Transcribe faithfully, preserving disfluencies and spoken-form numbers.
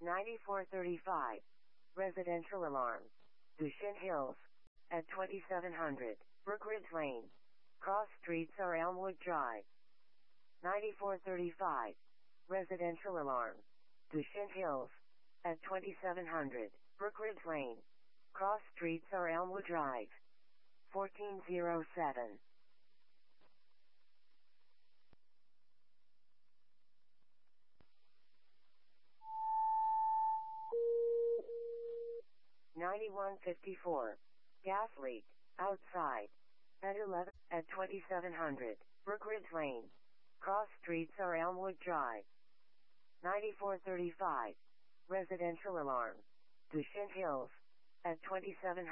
ninety-four thirty-five. Residential alarm. Dushin Hills. At twenty-seven hundred. Brookridge Lane. Cross streets are Elmwood Drive. ninety-four thirty-five. Residential alarm. Dushin Hills. At twenty-seven hundred. Brookridge Lane. Cross streets are Elmwood Drive. fourteen oh seven. ninety-one fifty-four. Gas leak. Outside. At eleven. At twenty-seven hundred. Brookridge Lane. Cross streets are Elmwood Drive. ninety-four thirty-five. Residential alarm. Dushin Hills. At twenty-seven hundred.